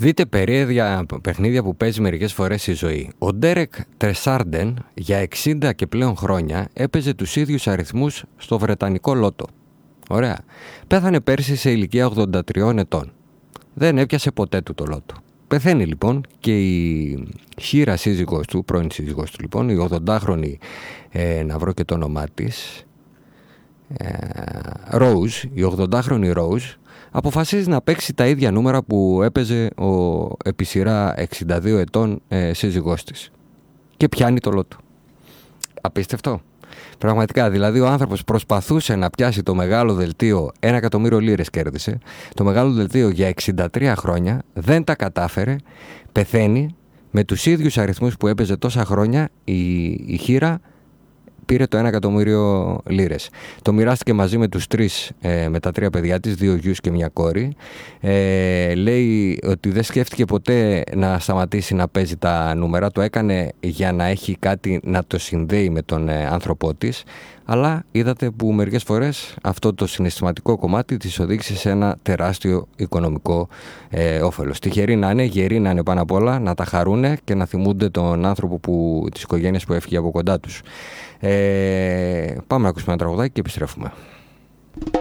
Δείτε περίεργα παιχνίδια που παίζει μερικές φορές η ζωή. Ο Ντέρεκ Τρεσάρντεν για 60 και πλέον χρόνια έπαιζε τους ίδιους αριθμούς στο βρετανικό λότο. Ωραία. Πέθανε πέρσι σε ηλικία 83 ετών. Δεν έπιασε ποτέ του το λότο. Πεθαίνει λοιπόν και η χείρα σύζυγός του, πρώην σύζυγός του λοιπόν, η 80χρονη, να βρω και το όνομά της, Rose, η 80χρονη Rose, αποφασίζει να παίξει τα ίδια νούμερα που έπαιζε ο επί σειρά 62 ετών σύζυγός της. Και πιάνει το λότο. Απίστευτο. Πραγματικά, δηλαδή ο άνθρωπος προσπαθούσε να πιάσει το μεγάλο δελτίο, 1.000.000 λίρες κέρδισε, το μεγάλο δελτίο για 63 χρόνια, δεν τα κατάφερε, πεθαίνει, με τους ίδιους αριθμούς που έπαιζε τόσα χρόνια, η χείρα πήρε το 1.000.000 λίρες. Το μοιράστηκε μαζί με τους με τα 3 παιδιά της, 2 γιους και 1 κόρη. Λέει ότι δεν σκέφτηκε ποτέ να σταματήσει να παίζει τα νούμερα. Το έκανε για να έχει κάτι να το συνδέει με τον άνθρωπό της. Αλλά είδατε που μερικές φορές αυτό το συναισθηματικό κομμάτι της οδήγησε σε ένα τεράστιο οικονομικό όφελος. Τυχεροί να είναι, γεροί να είναι πάνω απ' όλα, να τα χαρούνε και να θυμούνται τον άνθρωπο της οικογένειας που έφυγε από κοντά τους. Πάμε να ακούσουμε ένα τραγουδάκι και επιστρέφουμε.